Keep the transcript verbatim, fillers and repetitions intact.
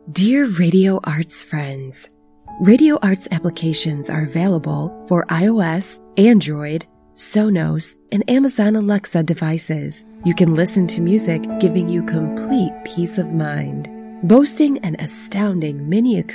Dear Radio Arts friends, Radio Arts applications are available for iOS, Android, Sonos, and Amazon Alexa devices. You can listen to music giving you complete peace of mind. Boasting an astounding mini acoustic